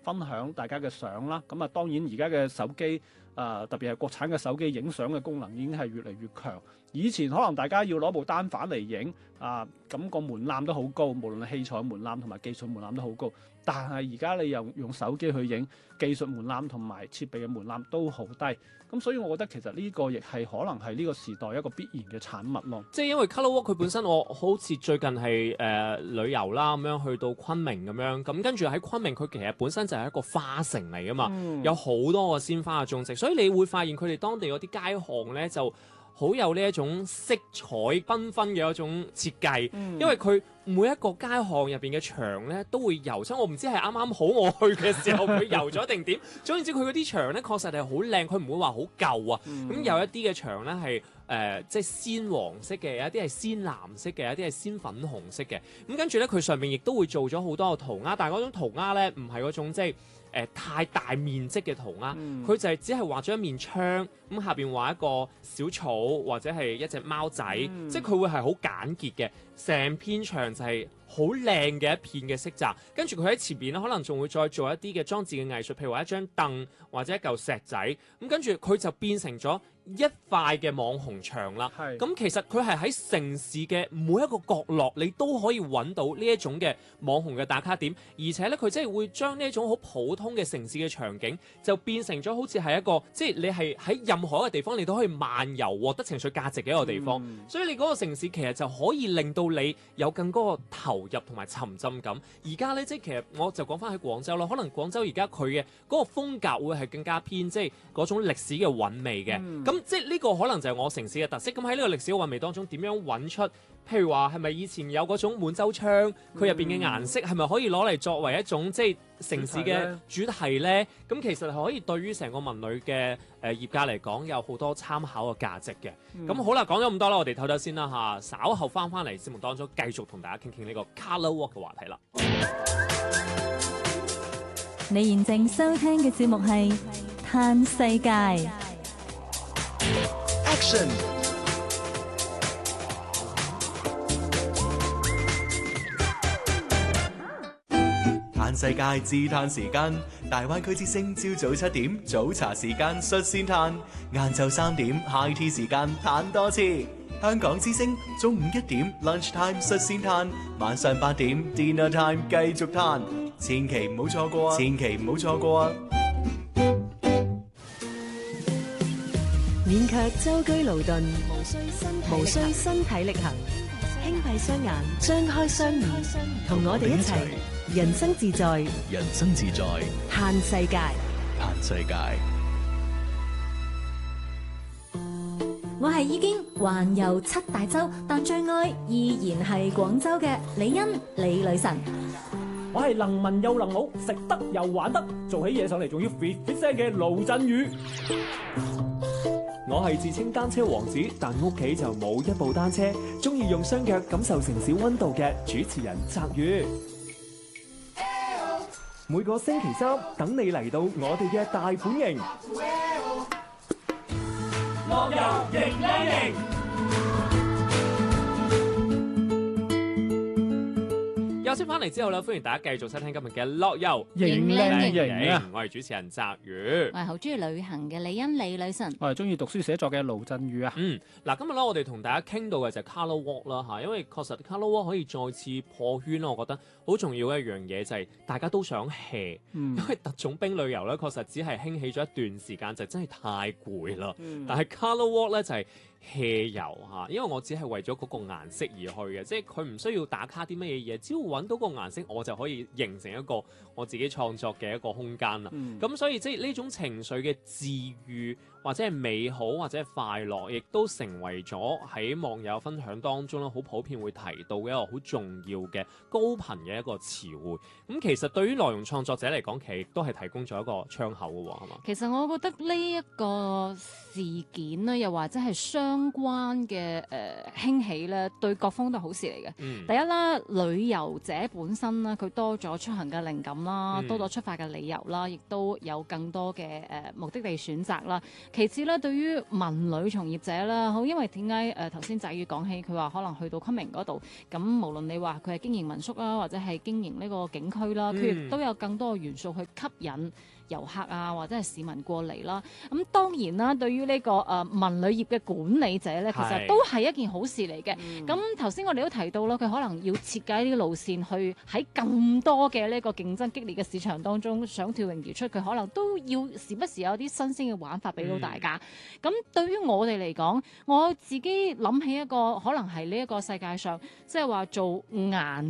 分享大家嘅相啦。咁啊，當然而家嘅手機特別係國產嘅手機影相嘅功能已經係越嚟越強。以前可能大家要攞部單反嚟影咁個門檻都好高，無論係器材門檻同埋技術門檻都好高。但係而家你又用手機去影，技術門檻同埋設備嘅門檻都好低。咁所以我覺得其實呢個亦係可能係呢個時代一個必然嘅產物咯。 即係因為 Colour Walk 佢本身，我好似最近係旅遊啦咁樣去到昆明咁樣，咁跟住喺昆明佢其實本身就係一個花城嚟噶嘛，有好多個鮮花嘅種植，所以你會發現佢哋當地嗰啲街巷咧就好有呢一種色彩繽紛嘅一種設計，因為佢每一個街巷入邊嘅牆咧都會油，所以我唔知係啱啱好我去嘅時候佢油咗定點。總言之，佢嗰啲牆咧確實係好靚，佢唔會話好舊啊。咁有一啲嘅牆咧係即係鮮黃色嘅，有一啲係鮮藍色嘅，有一啲係鮮粉紅色嘅。咁跟住咧，佢上面亦都會做咗好多嘅塗鴉，但係嗰種塗鴉咧唔係嗰種即係太大面積嘅塗鴉，佢就係只係畫咗一面牆，咁下邊畫一個小草或者係一隻貓仔，即係佢會係好簡潔嘅，成片牆就係好靚嘅一片嘅色澤，跟住佢喺前邊咧可能仲會再做一啲嘅裝置嘅藝術，譬如話一張凳或者一嚿石仔，咁跟住佢就變成咗一塊嘅網紅牆啦。咁其實佢係喺城市嘅每一個角落，你都可以揾到呢一種嘅網紅嘅打卡點，而且咧佢真係會將呢一種好普通嘅城市嘅場景，就變成咗好似係一個即係你係喺任何一個地方，你都可以漫遊獲得情緒價值嘅一個地方。所以你嗰個城市其實就可以令到你有更多個投入同埋沉浸感。而家咧即係其實我就講翻喺廣州啦，可能廣州而家佢嘅嗰個風格會係更加偏即係嗰種歷史嘅韻味嘅。咁即係呢個可能就係我城市嘅特色。咁喺呢個歷史嘅韻味當中，點樣揾出？譬如話係咪以前有嗰種滿洲窗，佢入邊嘅顏色係咪可以攞嚟作為一種即係城市嘅主題呢？咁其實係可以對於成個文旅嘅業界嚟講有好多參考嘅價值嘅。咁好啦，講咗咁多啦，我哋唞唞先啦嚇，稍後翻嚟節目當中繼續同大家傾傾呢個 Colour Walk 嘅話題啦。 你現正收聽嘅節目係《嘆世界》。 Action！嘆世界自嘆時間，大灣區之聲朝早7點早茶時間率先嘆，晏晝3點 High Tea 時間嘆多次。香港之聲中午1點 Lunch Time 率先嘆，晚上8點 Dinner Time 繼續嘆，千祈唔好錯過啊！千祈唔好錯過啊！ 免卻舟車勞頓，無需身體力行，輕閉雙眼，張開雙耳，同我哋一齊人生自在， 人生自在， 嘆世界， 嘆世界。 我係已經環遊7大洲，但最愛依然係廣州嘅李欣李女神。 我係能文又能武，食得又玩得，做起嘢上嚟仲要 fit 聲嘅盧振宇。我係自稱單車王子，但屋企就冇一部單車，中意用雙腳感受城市溫度嘅主持人澤宇。每個星期三等你嚟到我哋嘅大本營，樂遊迎靚營。 休息翻嚟之後咧，歡迎大家繼續收聽今日嘅樂遊迎靚營啊！ 我係主持人澤宇， 我係好中意旅行嘅李欣李女神， 我係中意讀書寫作嘅盧振宇啊！ 嗱，今日咧我哋同大家傾到嘅就係 Colour Walk 啦嚇，因為確實 Colour Walk 可以再次破圈啦，我覺得好重要嘅一樣嘢就係大家都想 hea，因為特種兵旅遊咧確實只係興起咗一段時間，就真係太攰啦。但係 Colour Walk 咧就係hea遊嚇，因為我只係為咗嗰個顏色而去嘅，即係佢唔需要打卡啲乜嘢嘢，只要揾到個顏色，我就可以形成一個我自己創作嘅一個空間啦。咁所以即係呢種情緒嘅治癒，或者係美好，或者係快樂，亦都成為咗喺網友分享當中咧，好普遍會提到嘅一個好重要嘅高頻嘅一個詞彙。咁其實對於內容創作者嚟講，其實亦都係提供咗一個窗口嘅喎，係嘛？ 其實我覺得呢一個事件咧，又或者係相相關嘅興起咧，對各方都係好事嚟嘅。 嗯第一啦，旅遊者本身啦，佢多咗出行嘅靈感啦，多咗出發嘅理由啦，亦都有更多嘅目的地選擇啦。其次咧，對於文旅從業者啦，好，因為點解頭先仔宇講起，佢話可能去到昆明嗰度，咁無論你話佢係經營民宿啦，或者係經營呢個景區啦，佢亦都有更多嘅元素去吸引遊客啊，或者係市民過嚟啦。咁當然啦，對於呢個文旅業嘅管理者咧，其實都係一件好事嚟嘅。咁頭先我哋都提到啦，佢可能要設計呢啲路線去喺咁多嘅呢個競爭激烈嘅市場當中想跳穎而出，佢可能都要時不時有啲新鮮嘅玩法俾到大家。咁對於我哋嚟講，我自己諗起一個可能係呢一個世界上即係話做顏